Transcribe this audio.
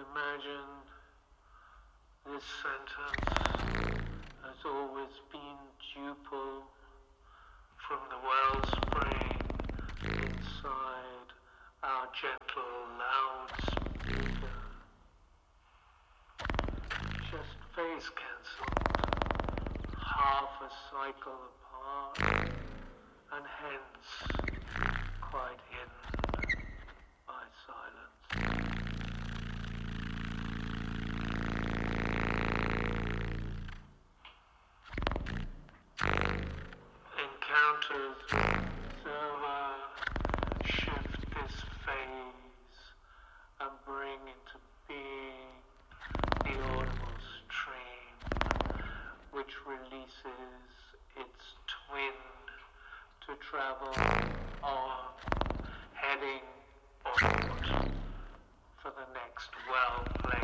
imagine this sentence has always been duple from the wellspring inside our gentle loudspeaker. Just phase cancelled, half a cycle apart, and hence quite hidden by silence. Encounters observer shift this phase and bring into being the audible stream, which releases its twin to travel on, heading onward for the next well-played